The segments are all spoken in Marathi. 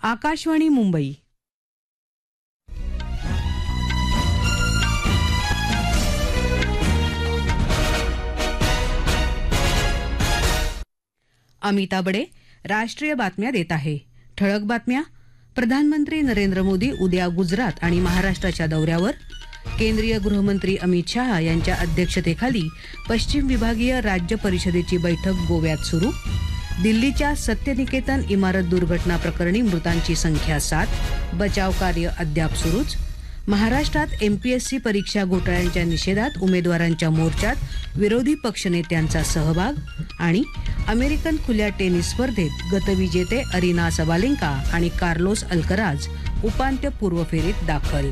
आकाशवाणी मुंबई. अमिता बडे राष्ट्रीय बातम्या देत आहे. ठळक बातम्या. प्रधानमंत्री नरेंद्र मोदी उद्या गुजरात आणि महाराष्ट्राच्या दौऱ्यावर. केंद्रीय गृहमंत्री अमित शहा यांच्या अध्यक्षतेखाली पश्चिम विभागीय राज्य परिषदेची बैठक गोव्यात सुरू. दिल्लीच्या सत्यनिकेतन इमारत दुर्घटना प्रकरणी मृतांची संख्या 7. बचाव कार्य अद्याप सुरूच. महाराष्ट्रात एमपीएससी परीक्षा घोटाळ्यांच्या निषेधात उमेदवारांच्या मोर्चात विरोधी पक्षनेत्यांचा सहभाग. आणि अमेरिकन खुल्या टेनिस स्पर्धेत गतविजेते अरिना सबालेंका आणि कार्लोस अल्कराज उपांत्यपूर्व फेरीत दाखल.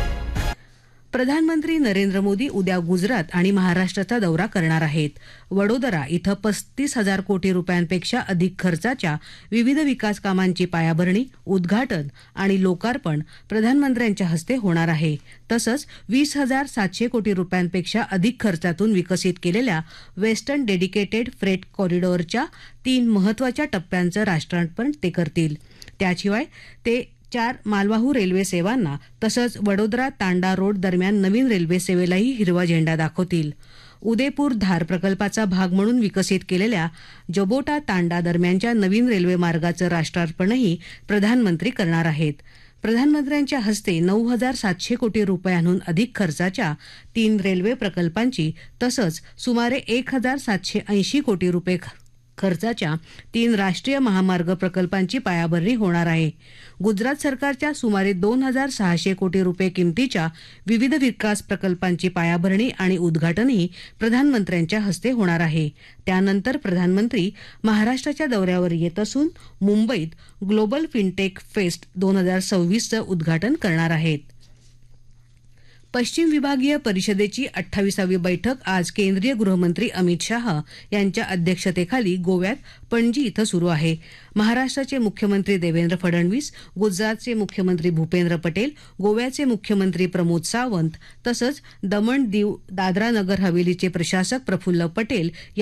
प्रधानमंत्री नरेंद्र मोदी उद्या गुजरात आणि महाराष्ट्राचा दौरा करणार आहेत. वडोदरा इथं 35,000 कोटी रुपयांपेक्षा अधिक खर्चाच्या विविध विकास कामांची पायाभरणी, उद्घाटन आणि लोकार्पण प्रधानमंत्र्यांच्या हस्ते होणार आहे. तसंच 20,700 कोटी रुपयांपेक्षा अधिक खर्चातून विकसित केलेल्या वेस्टर्न डेडिकेटेड फ्रेट कॉरिडॉरच्या 3 महत्वाच्या टप्प्यांचं राष्ट्रार्पण ते करतील. त्याशिवाय ते 4 मालवाहू रेल्वे सेवांना तसंच वडोदरा तांडा रोड दरम्यान नवीन रेल्वे सेवेलाही हिरवा झेंडा दाखवतील. उदयपूर धार प्रकल्पाचा भाग म्हणून विकसित केलेल्या जबोटा तांडा दरम्यानच्या नवीन रेल्वे मार्गाचं राष्ट्रार्पणही प्रधानमंत्री करणार आहेत. प्रधानमंत्र्यांच्या हस्ते 9,700 कोटी रुपयांहून अधिक खर्चाच्या 3 रेल्वे प्रकल्पांची तसंच सुमारे 1,780 कोटी रुपये खर्चाच्या 3 राष्ट्रीय महामार्ग प्रकल्पांची पायाभरणी होणार आहे. गुजरात सरकारच्या सुमारे 2,600 कोटी रुपये किमतीच्या विविध विकास प्रकल्पांची पायाभरणी आणि उद्घाटनही प्रधानमंत्र्यांच्या हस्ते होणार आहे. त्यानंतर प्रधानमंत्री महाराष्ट्राच्या दौऱ्यावर येत असून मुंबईत ग्लोबल फिनटेक फेस्ट 2026चं उद्घाटन करणार आहेत. पश्चिम विभागीय परिषदेची 28वी बैठक आज केंद्रीय गृहमंत्री अमित शहा यांच्या अध्यक्षतेखाली गोव्यात पणजी इथं सुरू आहे. महाराष्ट्राचे मुख्यमंत्री देवेंद्र फडणवीस, गुजरातचे मुख्यमंत्री भूपेंद्र पटेल, गोव्याचे मुख्यमंत्री प्रमोद सावंत तसंच दमण दीव दादरा नगर हवेलीचे प्रशासक प्रफुल्ल पटेल